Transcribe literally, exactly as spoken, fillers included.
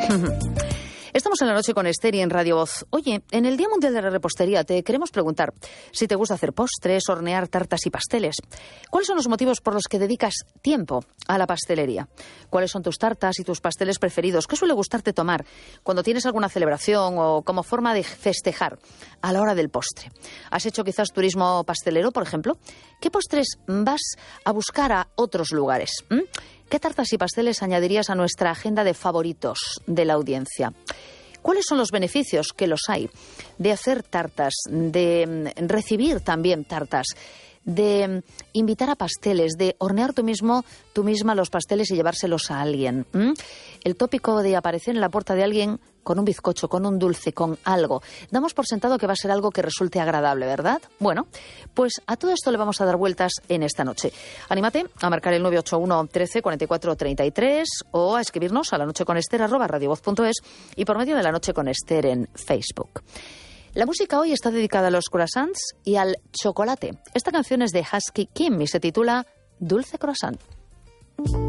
Estamos en la noche con Esther y en Radio Voz. Oye, en el Día Mundial de la Repostería te queremos preguntar si te gusta hacer postres, hornear tartas y pasteles. ¿Cuáles son los motivos por los que dedicas tiempo a la pastelería? ¿Cuáles son tus tartas y tus pasteles preferidos? ¿Qué suele gustarte tomar cuando tienes alguna celebración o como forma de festejar a la hora del postre? ¿Has hecho quizás turismo pastelero, por ejemplo? ¿Qué postres vas a buscar a otros lugares? ¿Mm? ¿Qué tartas y pasteles añadirías a nuestra agenda de favoritos de la audiencia? ¿Cuáles son los beneficios, que los hay, de hacer tartas, de recibir también tartas, de invitar a pasteles, de hornear tú mismo, tú misma los pasteles y llevárselos a alguien? ¿Mm? El tópico de aparecer en la puerta de alguien con un bizcocho, con un dulce, con algo. Damos por sentado que va a ser algo que resulte agradable, ¿verdad? Bueno, pues a todo esto le vamos a dar vueltas en esta noche. Anímate a marcar el nueve ocho uno trece cuarenta y cuatro treinta y tres o a escribirnos a la noche con Esther arroba radiovoz punto es y por medio de La Noche con Esther en Facebook. La música hoy está dedicada a los croissants y al chocolate. Esta canción es de Husky Kim y se titula Dulce Croissant.